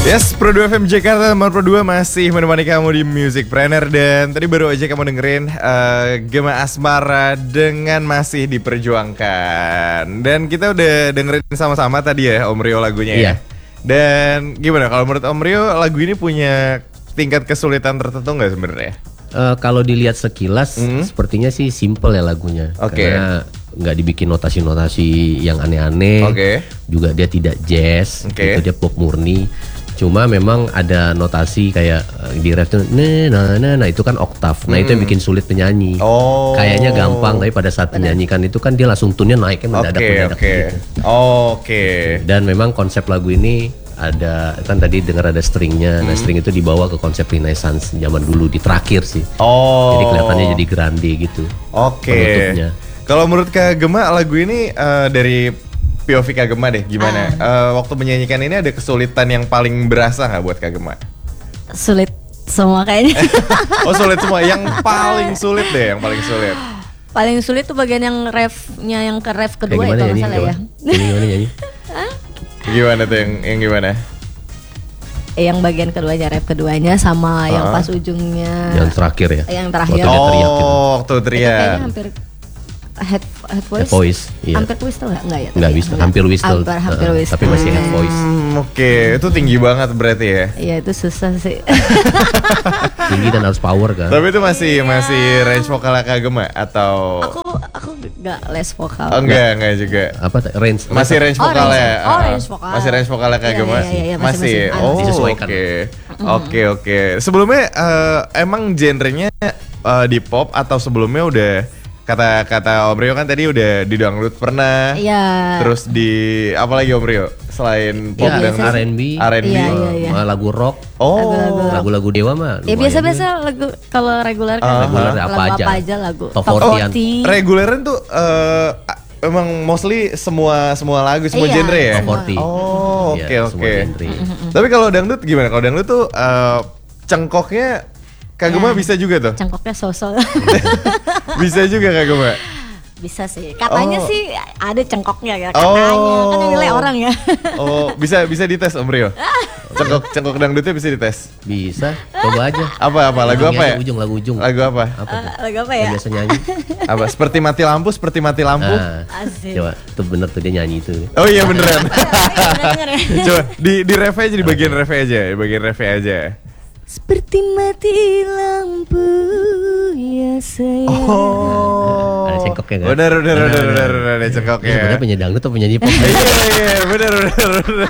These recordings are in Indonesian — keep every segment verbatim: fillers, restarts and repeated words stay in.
Yes, Pro dua F M Jakarta nomor Pro dua masih menemani kamu di Music Planner. Dan tadi baru aja kamu dengerin uh, Gema Asmara dengan Masih Diperjuangkan. Dan kita udah dengerin sama-sama tadi ya Om Rio lagunya ya. Iya. Dan gimana kalau menurut Om Rio lagu ini punya tingkat kesulitan tertentu nggak sebenarnya? Uh, kalau dilihat sekilas Hmm. sepertinya sih simple ya lagunya. Oke. Karena nggak dibikin notasi-notasi yang aneh-aneh. Oke. Juga dia tidak jazz, Oke. gitu, dia pop murni. Cuma memang ada notasi kayak uh, di ref tuh nah nah nah, nah itu kan oktav. Nah itu yang bikin sulit penyanyi. Oh. Kayaknya gampang tapi pada saat menyanyikan itu kan dia langsung tune-nya naiknya mendadak Oke, mendadak oke. gitu. Oke. Dan memang konsep lagu ini ada kan tadi dengar ada stringnya. Nah string itu dibawa ke konsep Renaissance zaman dulu di terakhir sih. Oh. Jadi kelihatannya jadi grande gitu. Oke. penutupnya. Kalau menurut Kak Gema lagu ini uh, dari P O V Kak Gema deh gimana? Uh, waktu menyanyikan ini ada kesulitan yang paling berasa nggak buat Kak Gema? Sulit semua kayaknya. Oh sulit semua, yang paling sulit deh, yang paling sulit. Paling sulit tuh bagian yang refnya yang ke ref Kayak kedua gimana itu nyanyi? masalah ya. Coba. Ini gimana nyanyi? Gimana tuh yang, yang gimana? Eh, yang bagian keduanya ref keduanya sama yang Ah. pas ujungnya. Yang terakhir ya? Yang terakhir. Waktu dia teriak gitu. Oh, waktu Itu kayaknya teriak. hampir head head voice. Head voice, iya. Hampir whistle enggak? Enggak ya? Nggak tapi whistle, enggak. hampir whistle. Hampir, hampir Uh, whistle. tapi masih head voice. Hmm, Oke, itu tinggi banget berarti ya. Iya itu susah sih. Tinggi dan harus power kan. Tapi itu masih masih range vokal Kak Gema atau? aku aku enggak les vokal. Oh, enggak, enggak juga. Apa t- range? Masih range Oh, vokalnya. range- oh, Ah, range vokal. Masih range vokalnya Kak Iya, Gema. iya, iya, iya, masih- masih. masih. Oh, Disesuaikan. Oke. Oke, oke. Sebelumnya eh, emang genrenya eh, di pop atau sebelumnya udah kata-kata Om Rio kan tadi udah di dangdut pernah. Iya. Terus di apa lagi Om Rio? Selain pop Ya, dan R and B, R and B. Iya, iya, iya. uh, lagu rock, Oh. Lagu-lagu rock. lagu-lagu Dewa mah. Ya lumayan biasa-biasa juga. lagu kalau reguler kan Ah. lagu, Reguler lagu apa aja? apa aja lagu Top Top forty-an. forty. Reguleran tuh eh, emang mostly semua semua lagu, semua Iya, genre ya. Top forty. Oh, Iya, oke semua oke. genre. Tapi kalau dangdut gimana? Kalau dangdut tuh eh, cengkoknya Kak Gema Ya. bisa juga tuh. Cangkoknya sosok. Bisa juga Kak Gema. Bisa sih. Katanya Oh. sih ada cengkoknya ya. Katanya Oh. kan yang nilai orang ya. Oh, bisa bisa dites Om Rio. Cengkok cengkok dangdutnya bisa dites. Bisa, coba aja. Apa apa lagu Ujungnya apa ya? aja, Ujung lagu ujung. Lagu apa? Apa tuh? Eh, lagu apa Yang ya? biasa nyanyi. Apa? Seperti mati lampu, seperti mati lampu. Nah, Asik. coba tuh bener tuh dia nyanyi itu. Oh iya beneran. Pernah denger ya? Coba di di ref aja di bagian ref aja, di bagian ref aja. Seperti mati lampu ya sayang. Oh. Ada cengkoknya kan? Bener bener Bener, bener bener. bener bener ada Ini cengkoknya. sebenarnya penyanyi dangdut atau penyanyi pop? Iya iya bener bener bener.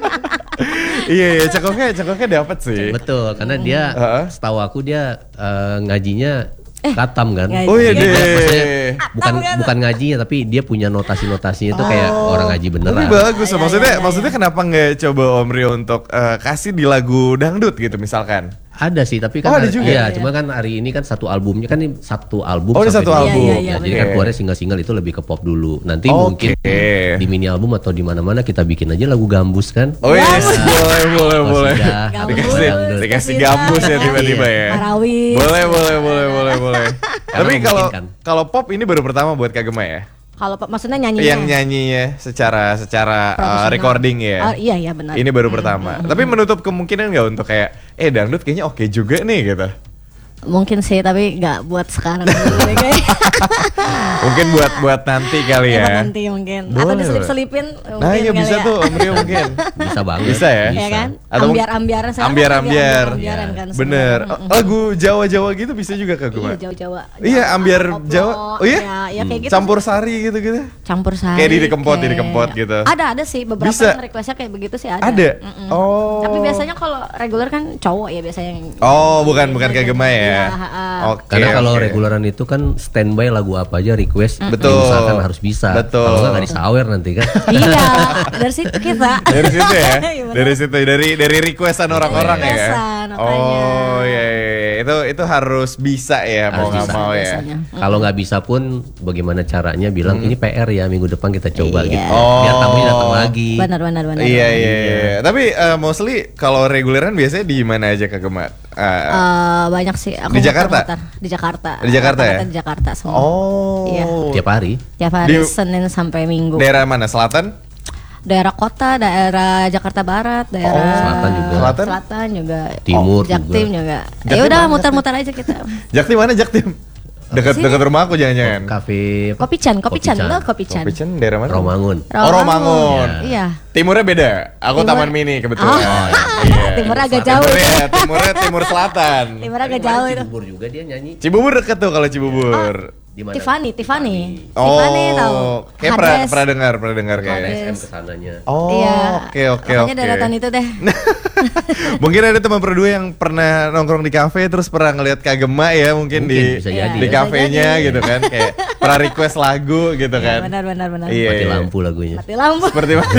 Iya iya cengkoknya cengkoknya dapat sih. Betul, karena dia Heeh. setahu aku dia eh, ngajinya katam kan. ngaji. Oh iya Jadi dia maksudnya deh. bukan bukan ngajinya tapi dia punya notasi-notasinya itu kayak orang ngaji beneran. Tapi bagus, Iya, maksudnya iya, iya. maksudnya kenapa nggak coba Om Rio untuk eh, kasih di lagu dangdut gitu misalkan? Ada sih, tapi Oh, kan ada hari- juga? iya, Iya. cuma kan hari ini kan satu albumnya kan ini satu album Oh, ini sampai satu di- album. Iya, iya, Nah, jadi oke. kan keluarnya single-single itu lebih ke pop dulu. Nanti Oke. mungkin di mini album atau di mana-mana kita bikin aja lagu gambus kan. Oh yes, boleh boleh boleh. Qasidah, Gambus, Dikasih dangdut. dikasih qasidah. gambus ya tiba-tiba ya. Marawis. Boleh boleh boleh boleh boleh. Tapi Karena kalau memungkinkan. kalau pop ini baru pertama buat Kak Gema ya? Kalau Pak, maksudnya nyanyinya. Yang nyanyinya secara secara uh, Profesional. recording ya. Oh, iya iya benar. Ini baru pertama. Tapi menutup kemungkinan nggak untuk kayak eh dangdut kayaknya oke juga nih gitu. Mungkin sih tapi nggak buat sekarang dulu deh, kayaknya. Mungkin buat buat nanti kali Ya, buat ya. nanti mungkin. Boleh, Atau diselip-selipin Nah mungkin iya kali bisa ya. tuh Om Rio mungkin. Bisa banget. Bisa ya? Iya kan? Atau mungkin- Ambiar-ambiaran sekarang kan Ambiar-ambiar. ambiar-ambiaran kan Bener. sebenarnya. Oh, lagu Jawa-Jawa gitu bisa juga Kak Gema. Iya Jawa-Jawa. Iya, ambiar Koplo, Jawa. Oh iya? Ya, ya kayak gitu. Campur sari gitu-gitu. Campur sari. Kayak Didi Kempot, Didi kayak- Kempot gitu. Ada ada sih beberapa Bisa. yang requestnya kayak begitu sih ada. Ada? Mm-mm. Oh. Tapi biasanya kalau reguler kan cowok ya biasanya yang. Oh, bukan bukan Kak Gema ya. Iya, ha-ha. Oke. Karena kalau oke. reguleran itu kan standby lagu apa aja request Betul. diusahakan harus bisa. Betul. Kalau nggak nggak disawer nanti kan. Iya, dari situ kita. Dari situ ya. Iya, benar. Dari situ dari dari requestan orang-orang ya. Requestan, makanya. Oh iya, iya, iya. itu itu harus bisa ya mau Harus nggak bisa mau ya. biasanya. Kalau nggak bisa pun bagaimana caranya bilang ini P R ya minggu depan kita coba Iya. gitu. Oh. Biar tamunya datang lagi. Benar benar benar. Iya iya iya. Tapi eh, mostly kalau reguleran biasanya di mana aja Kak Gema? Eh, Eh, banyak sih aku Di Jakarta? muter-muter. Di Jakarta. Di Jakarta ya? Rata-rata Di Jakarta semua. oh. Iya. Tiap hari. Tiap hari Di- Senin sampai Minggu. Daerah mana? Selatan? daerah kota, daerah Jakarta Barat, daerah Oh, selatan juga. Selatan? selatan juga, Timur Jaktim juga. juga. Jaktim Ya udah mana? muter-muter aja kita. Jaktim mana Jaktim? Dekat Sini. dekat rumah aku jangan-jangan. Kafe Kopi Chan, Kopi Chan, Kopi Chan. lo Kopi Chan. Kopi Chan daerah mana? Romangun. Oh, Romangun. Iya. Timurnya beda. Aku Timur- Taman Mini kebetulan. Ah. Iya. Timurnya agak jauh. Timurnya, timurnya timur selatan. Timur agak jauh itu. Cibubur juga dia nyanyi. Cibubur deket tuh kalau Cibubur. Di mana? Tiffany, Tiffany. Oh, Tiffany tahu. kayak pernah Hades. pernah dengar, pernah dengar kayak. Hades. S M kesananya. Oh, Iya. oke oke Makanya oke. deretan itu deh. Mungkin ada teman berdua yang pernah nongkrong di kafe terus pernah ngelihat Kak Gema ya mungkin, Mungkin, di bisa jadi. di Bisa kafenya jadi. gitu kan kayak pernah request lagu gitu Iya, kan. benar benar benar. Iya. Mati iya. lampu lagunya. Mati lampu. Seperti mana?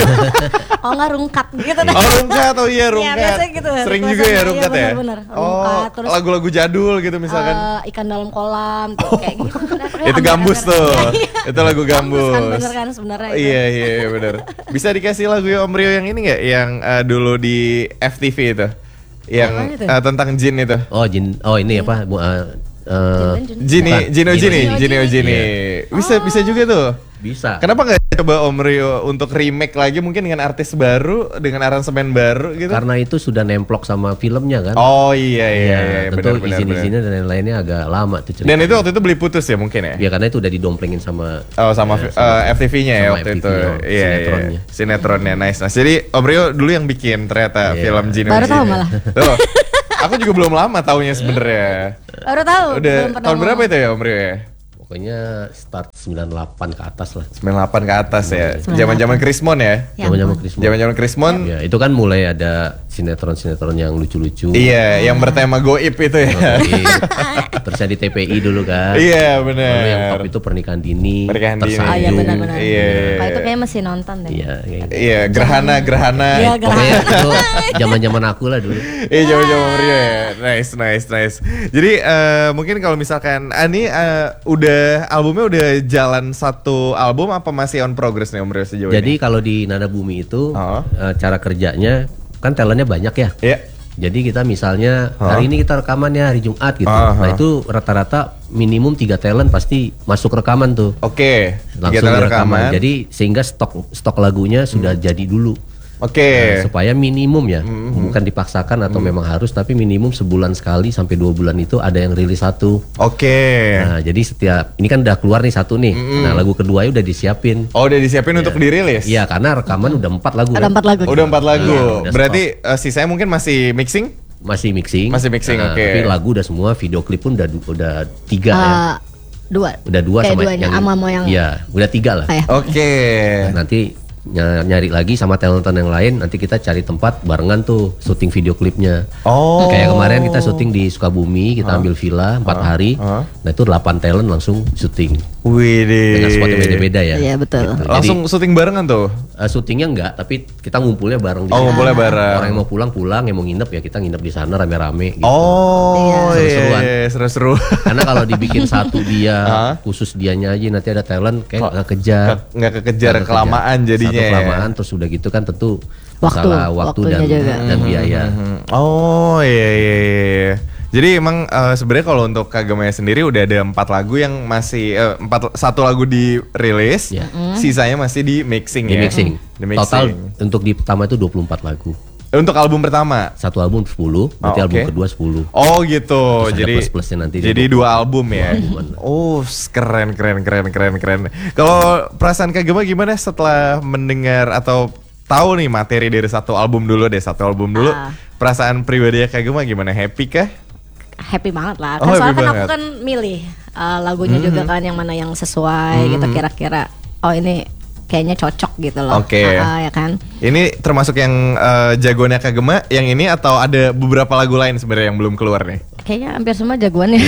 Oh enggak rungkat gitu deh. Oh rungkat, oh iya rungkat. biasanya gitu, Sering requestan. juga ya Iya, rungkat ya. benar-benar. Oh Rungkat, terus- lagu-lagu jadul gitu misalkan. Eh, ikan dalam kolam tuh, kayak gitu. Itu gambus tuh. Itu lagu gambus. Kan bener kan sebenarnya itu. Iya iya iya, bener. Bisa dikasih lagu Om Rio yang ini nggak? Yang eh, dulu di F T V itu, yang Apa itu? eh, tentang jin itu. Oh, jin. Oh, ini apa? Bu- uh, uh, Jin- Jini, Bukan. Jino Jini, Jino Jino Jini. Jini. Bisa bisa juga tuh. bisa. Kenapa nggak coba Om Rio untuk remake lagi mungkin dengan artis baru, dengan aransemen baru gitu? Karena itu sudah nemplok sama filmnya kan. Oh iya iya, Iya, iya tentu benar benar. izin-izinnya dan lain-lainnya agak lama tuh cerita. Dan itu waktu itu beli putus ya mungkin ya? Ya karena itu udah didomplengin sama Oh sama, ya, eh, F T V-nya ya sama waktu F T V itu. -nya, Iya iya. sinetronnya. Sinetronnya nice. Nah, jadi Om Rio dulu yang bikin ternyata Iya. film Jino Baru Jini. tahu malah. Tuh. Aku juga belum lama taunya sebenarnya. Baru tahu. Udah belum pernah tahun berapa ngomong. itu ya Om Rio ya? Pokoknya start sembilan puluh delapan ke atas lah. sembilan puluh delapan ke atas ya. sembilan puluh Zaman-zaman delapan. Krismon ya. Ya Zaman-zaman ampun. Krismon. Zaman-zaman Krismon. Ya, itu kan mulai ada sinetron-sinetron yang lucu-lucu. Iya, yang bertema goib itu ya. Oke. Terus yang di T P I dulu kan. Iya, Lalu yang top benar. itu pernikahan dini, Pernikahan dini. Ah iya tersanjung. benar-benar. Iya. Kalau itu kayak masih nonton deh. Iya, kayak gitu. Iya, gerhana gerhana. Iya, Pokoknya itu zaman-zaman aku lah dulu. Iya zaman-zaman Om Rio ya. Nice, nice, nice. Jadi eh, mungkin kalau misalkan Ani eh, udah albumnya udah jalan satu album apa masih on progress nih Om Rio sejauh Jadi ini? kalau di Nada Bumi itu Oh. eh, cara kerjanya kan talentnya banyak ya. Iya. Jadi kita misalnya Oh. hari ini kita rekaman ya hari Jumat gitu. Ah, Nah ah. itu rata-rata minimum tiga talent pasti masuk rekaman tuh. Oke. Langsung Kita rekaman. Jadi sehingga stok stok lagunya sudah jadi dulu. Oke. Nah, supaya minimum ya, bukan dipaksakan atau memang harus, tapi minimum sebulan sekali sampai dua bulan itu ada yang rilis satu. Oke. Nah, jadi setiap ini kan udah keluar nih satu nih. Nah, lagu keduanya udah disiapin. Oh udah disiapin untuk dirilis? Iya, karena rekaman udah empat lagu. Ada kan? empat lagu. Udah empat lagu. Iya, udah Berarti eh, sisanya mungkin masih mixing? Masih mixing. Masih mixing, Nah, oke. Tapi lagu udah semua, video klip pun udah udah tiga ya. Eh, dua. Udah dua Kayak sama duanya, yang sama mau yang- Iya, udah tiga lah. Kayak. Oke. Nah, nanti ny- nyari lagi sama talent-talent yang lain, nanti kita cari tempat barengan tuh syuting video klipnya. Oh. Kayak kemarin kita syuting di Sukabumi, kita ambil villa empat hari. Huh? Nah itu delapan talent langsung syuting Widih. dengan spot yang beda-beda ya. Iya betul. Gitu. Langsung syuting barengan tuh? Jadi eh, syutingnya enggak, tapi kita ngumpulnya bareng. di Oh, sana. ngumpulnya bareng. Orang yang mau pulang pulang, yang mau nginep ya kita nginep di sana rame-rame. Gitu. Oh Iya. iya, Seru-seruan. iya, seru-seru. Karena kalau dibikin satu dia Hah? khusus dianya aja nanti ada talent kayak Kok nggak kejar. Nggak- nggak kekejar, Nggak kelamaan jadinya Satu ya. kelamaan terus udah gitu kan tentu Waktu, masalah waktu waktunya dan juga. dan biaya. Hmm. Oh iya iya iya. iya. Jadi emang eh, sebenarnya kalau untuk Kagamaya sendiri udah ada empat lagu yang masih eh, empat satu lagu dirilis, Ya. sisanya masih di mixing Di ya. mixing. Di mixing. Total untuk di pertama itu dua puluh empat lagu. Untuk album pertama. Satu album sepuluh, berarti Oh, album oke. kedua sepuluh. Oh gitu. Terus ada jadi plus-plusnya nanti di jadi dua- dua album ya. albuman. Oh, keren keren keren keren keren. Kalau perasaan Kagema gimana setelah mendengar atau tahu nih materi dari satu album dulu deh, satu album dulu. Ah. Perasaan pribadi Kagema gimana? Happy kah? Happy banget lah. Oh, Kan happy soalnya kan banget. aku kan milih uh, lagunya juga kan yang mana yang sesuai gitu kira-kira. Oh ini kayaknya cocok gitu loh. Oke. Ah, ya kan. Ini termasuk yang eh, jagoannya Kagema yang ini atau ada beberapa lagu lain sebenarnya yang belum keluar nih? Kayaknya hampir semua jagoannya.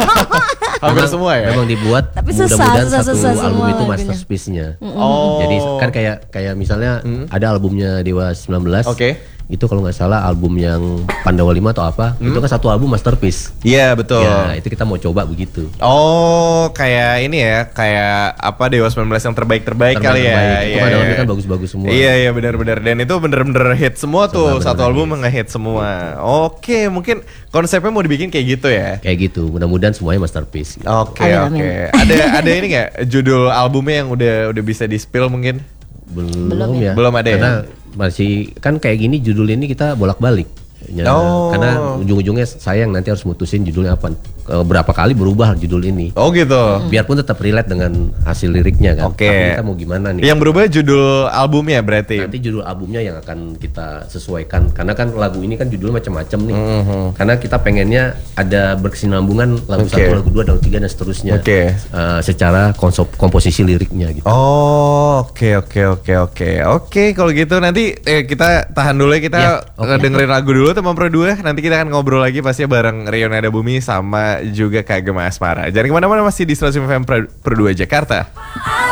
Hampir Memang- semua ya? Memang dibuat Tapi susah, mudah-mudahan susah, satu susah album semua itu lagunya. masterpiece-nya. Oh. Jadi kan kayak kayak misalnya ada albumnya Dewa sembilan belas. Oke. Itu kalau nggak salah album yang Pandawa lima atau apa, itu kan satu album masterpiece. Iya betul. Ya, itu kita mau coba begitu. Oh, kayak ini ya, kayak apa Dewa sembilan belas yang terbaik-terbaik kali ya. Terbaik-terbaik. Itu Iya, kan iya. albumnya kan bagus-bagus semua. Iya iya benar-benar dan itu bener-bener hit semua tuh, Semua satu bener-bener album hits. nge-hit semua. Oke, mungkin konsepnya mau dibikin kayak gitu ya. Kayak gitu. Mudah-mudahan semuanya masterpiece. Oke Amin, oke. amin. Ada ada ini nggak judul albumnya yang udah udah bisa di spill mungkin? Belum, Belum ya. Belum ada ya? Karena masih kan kayak gini judul ini kita bolak-balik. Ya, Oh. Karena ujung-ujungnya sayang nanti harus mutusin judulnya apa. E, Berapa kali berubah judul ini. Oh gitu. Biarpun tetap relate dengan hasil liriknya kan. Oke. Tapi kita mau gimana nih? Yang berubah judul albumnya berarti. Nanti judul albumnya yang akan kita sesuaikan. Karena kan lagu ini kan judulnya macam-macam nih. Mhm. Karena kita pengennya ada berkesinambungan lagu Oke. satu, lagu dua, lagu tiga dan seterusnya. Oke. Eh, secara konsop, komposisi liriknya gitu. Oh, oke oke oke oke. Oke, kalau gitu nanti eh, kita tahan dulu ya, kita Ya, eh, oke. dengerin lagu dulu teman Pro dua. Nanti kita akan ngobrol lagi pastinya bareng Rio Nada Bumi sama juga Kak Gema Asmara. Jangan kemana-mana, masih di seratus F M Pro dua Jakarta.